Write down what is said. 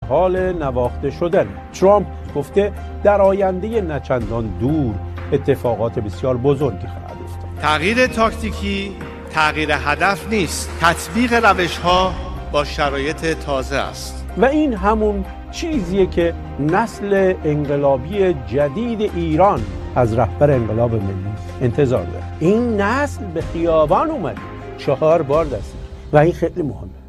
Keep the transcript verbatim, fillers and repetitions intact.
حال نواخته شدن. ترامپ گفته در آینده نچندان دور اتفاقات بسیار بزرگی خواهد افتاد. تغییر تاکتیکی تغییر هدف نیست، تطبیق روش‌ها با شرایط تازه است. و این همون چیزیه که نسل انقلابی جدید ایران از رهبر انقلاب ملی انتظار داره. این نسل به خیابان اومد چهار بار دست و این خیلی مهمه.